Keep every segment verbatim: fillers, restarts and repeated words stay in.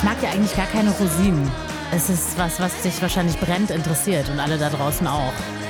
mag ja eigentlich gar keine Rosinen. Es ist was, was dich wahrscheinlich brennend interessiert und alle da draußen auch.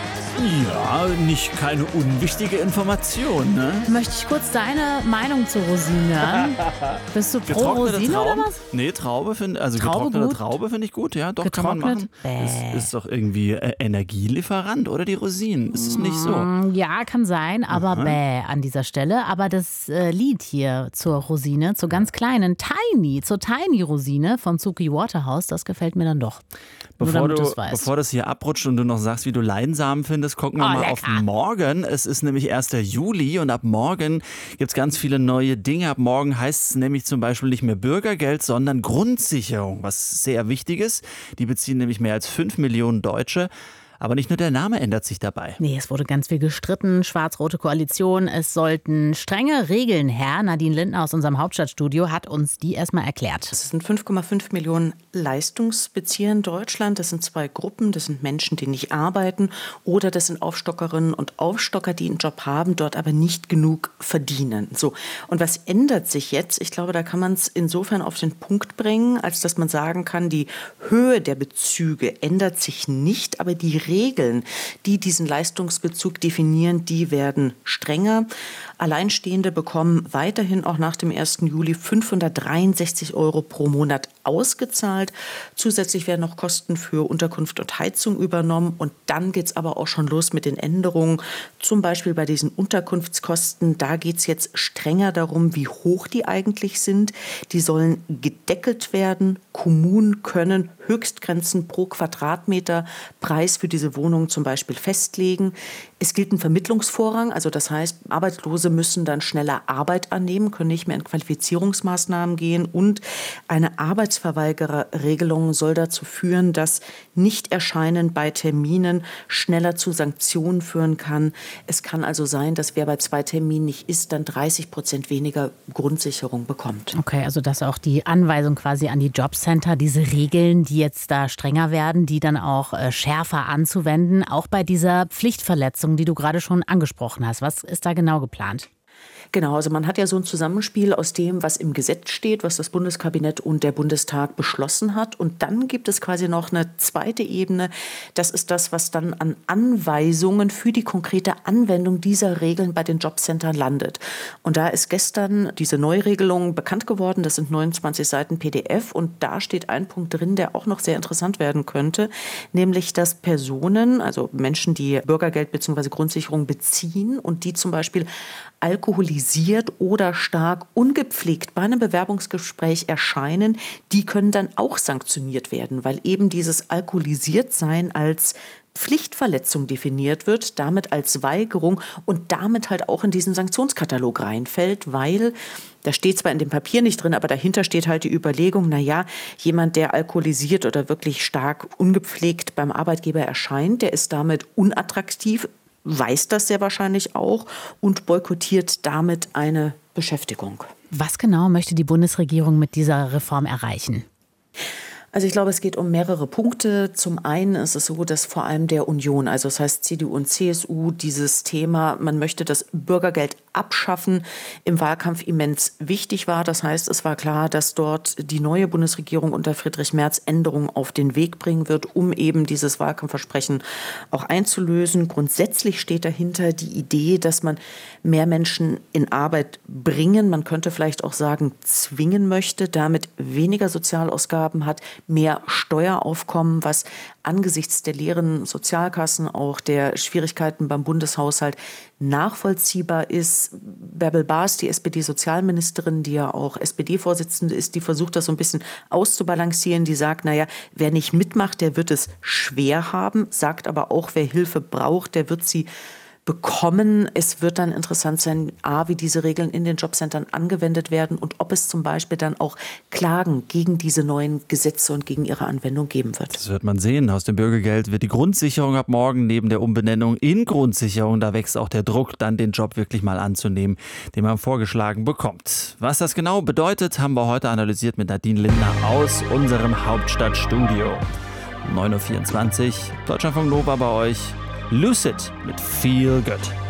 Ja, nicht keine unwichtige Information, ne? Möchte ich kurz deine Meinung zu Rosinen hören? Bist du pro Rosine Trauben? oder was? Nee, Traube finde also Traube getrocknete gut? Traube finde ich gut, ja, doch kann man Getrocknet? machen. Das ist doch irgendwie äh, Energielieferant, oder die Rosinen? Ist es nicht so? Mm, Ja, kann sein, aber Aha. bäh an dieser Stelle. Aber das äh, Lied hier zur Rosine, zur ganz kleinen Tiny, zur Tiny Rosine von Suki Waterhouse, das gefällt mir dann doch. Nur Bevor, damit du, du's weißt. bevor das hier abrutscht und du noch sagst, wie du Leinsamen findest, gucken wir Oh, mal lecker. auf morgen. Es ist nämlich erster Juli und ab morgen gibt es ganz viele neue Dinge. Ab morgen heißt es nämlich zum Beispiel nicht mehr Bürgergeld, sondern Grundsicherung, was sehr wichtig ist. Die beziehen nämlich mehr als fünf Millionen Deutsche. Aber nicht nur der Name ändert sich dabei. Nee, es wurde ganz viel gestritten. Schwarz-rote Koalition. Es sollten strenge Regeln her. Nadine Lindner aus unserem Hauptstadtstudio hat uns die erstmal erklärt. Es sind fünf Komma fünf Millionen Leistungsbezieher in Deutschland. Das sind zwei Gruppen. Das sind Menschen, die nicht arbeiten, oder das sind Aufstockerinnen und Aufstocker, die einen Job haben, dort aber nicht genug verdienen. So. Und was ändert sich jetzt? Ich glaube, da kann man es insofern auf den Punkt bringen, als dass man sagen kann, die Höhe der Bezüge ändert sich nicht, aber die Regeln, die diesen Leistungsbezug definieren, die werden strenger. Alleinstehende bekommen weiterhin auch nach dem ersten Juli fünfhundertdreiundsechzig Euro pro Monat ausgezahlt. Zusätzlich werden noch Kosten für Unterkunft und Heizung übernommen. Und dann geht es aber auch schon los mit den Änderungen. Zum Beispiel bei diesen Unterkunftskosten, da geht es jetzt strenger darum, wie hoch die eigentlich sind. Die sollen gedeckelt werden. Kommunen können Höchstgrenzen pro Quadratmeter Preis für diese Wohnungen zum Beispiel festlegen. Es gilt ein Vermittlungsvorrang, also das heißt, Arbeitslose müssen dann schneller Arbeit annehmen, können nicht mehr in Qualifizierungsmaßnahmen gehen, und eine Arbeitsverweigererregelung soll dazu führen, dass Nichterscheinen bei Terminen schneller zu Sanktionen führen kann. Es kann also sein, dass wer bei zwei Terminen nicht ist, dann dreißig Prozent weniger Grundsicherung bekommt. Okay, also das ist auch die Anweisung quasi an die Jobcenter, diese Regeln, die jetzt da strenger werden, die dann auch äh, schärfer anzuwenden, auch bei dieser Pflichtverletzung, die du gerade schon angesprochen hast. Was ist da genau geplant? Genau, also man hat ja so ein Zusammenspiel aus dem, was im Gesetz steht, was das Bundeskabinett und der Bundestag beschlossen hat. Und dann gibt es quasi noch eine zweite Ebene. Das ist das, was dann an Anweisungen für die konkrete Anwendung dieser Regeln bei den Jobcentern landet. Und da ist gestern diese Neuregelung bekannt geworden. Das sind neunundzwanzig Seiten P D F. Und da steht ein Punkt drin, der auch noch sehr interessant werden könnte. Nämlich, dass Personen, also Menschen, die Bürgergeld bzw. Grundsicherung beziehen und die zum Beispiel alkoholisiert oder stark ungepflegt bei einem Bewerbungsgespräch erscheinen, die können dann auch sanktioniert werden, weil eben dieses Alkoholisiertsein als Pflichtverletzung definiert wird, damit als Weigerung und damit halt auch in diesen Sanktionskatalog reinfällt, weil, da steht zwar in dem Papier nicht drin, aber dahinter steht halt die Überlegung, naja, jemand, der alkoholisiert oder wirklich stark ungepflegt beim Arbeitgeber erscheint, der ist damit unattraktiv, weiß das sehr wahrscheinlich auch und boykottiert damit eine Beschäftigung. Was genau möchte die Bundesregierung mit dieser Reform erreichen? Also ich glaube, es geht um mehrere Punkte. Zum einen ist es so, dass vor allem der Union, also das heißt C D U und C S U, dieses Thema, man möchte das Bürgergeld abschaffen, im Wahlkampf immens wichtig war. Das heißt, es war klar, dass dort die neue Bundesregierung unter Friedrich Merz Änderungen auf den Weg bringen wird, um eben dieses Wahlkampfversprechen auch einzulösen. Grundsätzlich steht dahinter die Idee, dass man mehr Menschen in Arbeit bringen, man könnte vielleicht auch sagen zwingen möchte, damit weniger Sozialausgaben hat, mehr Steueraufkommen, was angesichts der leeren Sozialkassen, auch der Schwierigkeiten beim Bundeshaushalt nachvollziehbar ist. Bärbel Baas, die S P D-Sozialministerin, die ja auch S P D-Vorsitzende ist, die versucht das so ein bisschen auszubalancieren. Die sagt, naja, wer nicht mitmacht, der wird es schwer haben, sagt aber auch, wer Hilfe braucht, der wird sie bekommen. Es wird dann interessant sein, a, wie diese Regeln in den Jobcentern angewendet werden und ob es zum Beispiel dann auch Klagen gegen diese neuen Gesetze und gegen ihre Anwendung geben wird. Das wird man sehen. Aus dem Bürgergeld wird die Grundsicherung ab morgen neben der Umbenennung in Grundsicherung. Da wächst auch der Druck, dann den Job wirklich mal anzunehmen, den man vorgeschlagen bekommt. Was das genau bedeutet, haben wir heute analysiert mit Nadine Lindner aus unserem Hauptstadtstudio. Um neun Uhr vierundzwanzig, Deutschlandfunk Nova bei euch. Lucid mit Feel Good.